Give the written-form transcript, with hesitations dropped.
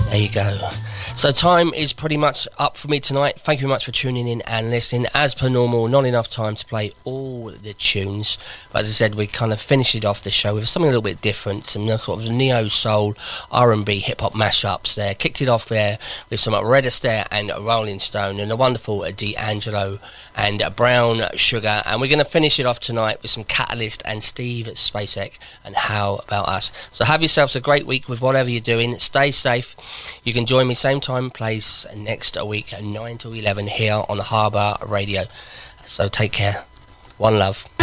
There you go. So time is pretty much up for me tonight. Thank you very much for tuning in and listening. As per normal, not enough time to play all the tunes. But as I said, we kind of finished it off the show with something a little bit different. Some sort of neo-soul, R&B, hip-hop mashups there. Kicked it off there with some Red Astaire and Rolling Stone and the wonderful D'Angelo and Brown Sugar. And we're going to finish it off tonight with some Catalyst and Steve Spacek and How About Us. So have yourselves a great week with whatever you're doing. Stay safe. You can join me same time, place next week at 9 to 11 here on the Harbour Radio. So take care. One love.